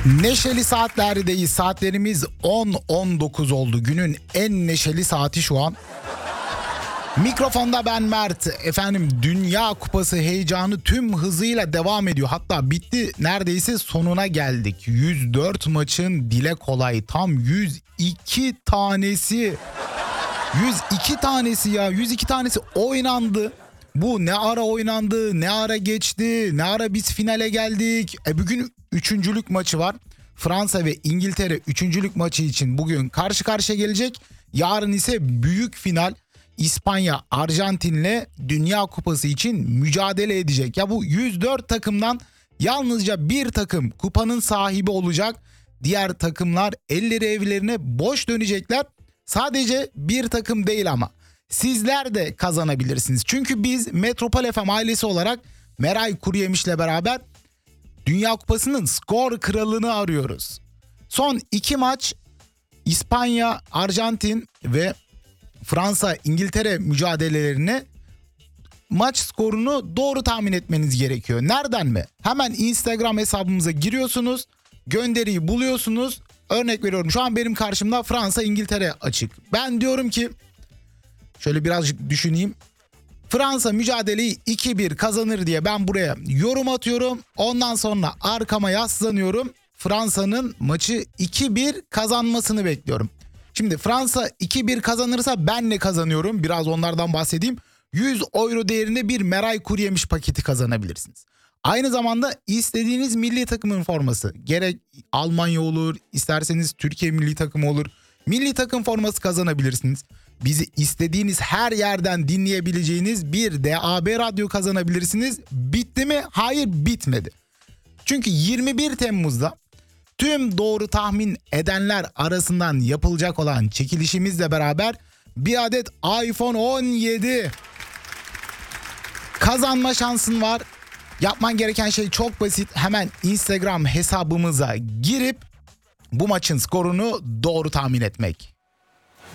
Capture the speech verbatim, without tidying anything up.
Neşeli saatlerdeyiz. Saatlerimiz on on dokuz oldu. Günün en neşeli saati şu an. Mikrofonda ben Mert. Efendim, Dünya Kupası heyecanı tüm hızıyla devam ediyor. Hatta bitti, neredeyse sonuna geldik. yüz dört maçın dile kolay tam yüz iki tanesi. yüz iki tanesi ya. yüz iki tanesi oynandı. Bu ne ara oynandı, ne ara geçti, ne ara biz finale geldik. E bugün üçüncülük maçı var. Fransa ve İngiltere üçüncülük maçı için bugün karşı karşıya gelecek. Yarın ise büyük final. İspanya Arjantin'le Dünya Kupası için mücadele edecek. Ya bu yüz dört takımdan yalnızca bir takım kupanın sahibi olacak. Diğer takımlar elleri evlerine boş dönecekler. Sadece bir takım değil ama sizler de kazanabilirsiniz. Çünkü biz Metropol F M ailesi olarak Meray Kuruyemiş'le beraber Dünya Kupası'nın skor kralını arıyoruz. Son iki maç İspanya, Arjantin ve Fransa, İngiltere mücadelelerine maç skorunu doğru tahmin etmeniz gerekiyor. Nereden mi? Hemen Instagram hesabımıza giriyorsunuz, gönderiyi buluyorsunuz. Örnek veriyorum, şu an benim karşımda Fransa, İngiltere açık. Ben diyorum ki, şöyle birazcık düşüneyim. Fransa mücadeleyi iki bir kazanır diye ben buraya yorum atıyorum. Ondan sonra arkama yaslanıyorum. Fransa'nın maçı iki bir kazanmasını bekliyorum. Şimdi Fransa iki bir kazanırsa ben ne kazanıyorum? Biraz onlardan bahsedeyim. yüz euro değerinde bir Meray Kuruyemiş paketi kazanabilirsiniz. Aynı zamanda istediğiniz milli takımın forması, gerek Almanya olur, isterseniz Türkiye milli takımı olur, milli takım forması kazanabilirsiniz. Bizi istediğiniz her yerden dinleyebileceğiniz bir D A B radyo kazanabilirsiniz. Bitti mi? Hayır, bitmedi. Çünkü yirmi bir Temmuz'da tüm doğru tahmin edenler arasından yapılacak olan çekilişimizle beraber bir adet iPhone on yedi kazanma şansın var. Yapman gereken şey çok basit. Hemen Instagram hesabımıza girip bu maçın skorunu doğru tahmin etmek.